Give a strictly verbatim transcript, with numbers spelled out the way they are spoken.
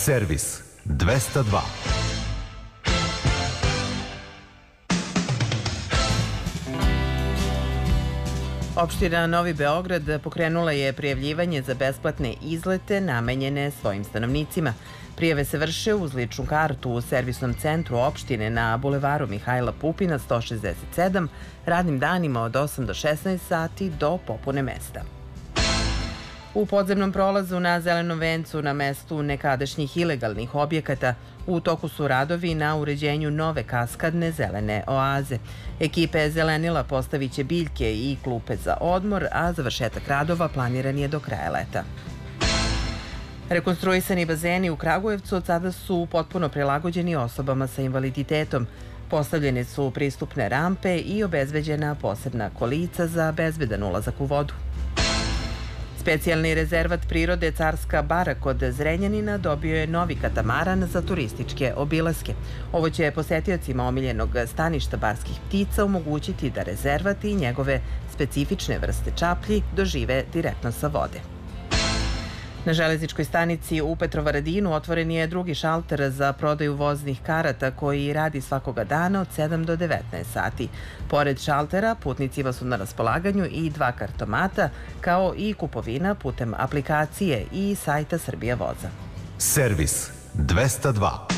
Servis dvesta dva. Opština Novi Beograd pokrenula je prijavljivanje za besplatne izlete namenjene svojim stanovnicima. Prijave se vrše uz ličnu kartu u servisnom centru opštine na bulevaru Mihajla Pupina sto šezdeset sedam, radnim danima od osam do šesnaest sati do popune mesta. U podzemnom prolazu na Zelenom vencu na mestu nekadašnjih ilegalnih objekata u toku su radovi na uređenju nove kaskadne zelene oaze. Ekipe zelenila postavit će biljke i klupe za odmor, a završetak radova planiran je do kraja leta. Rekonstruisani bazeni u Kragujevcu od sada su potpuno prilagođeni osobama sa invaliditetom. Postavljene su pristupne rampe i obezbeđena posebna kolica za bezbedan ulazak u vodu. Specijalni rezervat prirode Carska bara kod Zrenjanina dobio je novi katamaran za turističke obilaske. Ovo će posetiocima omiljenog staništa barskih ptica omogućiti da rezervat i njegove specifične vrste čaplji dožive direktno sa vode. Na železničkoj stanici u Petrovaradinu otvoren je drugi šalter za prodaju voznih karata koji radi svakoga dana od sedam do devetnaest sati. Pored šaltera, putnicima su na raspolaganju i dva kartomata, kao i kupovina putem aplikacije i sajta Srbija voza. Servis dvesta dva.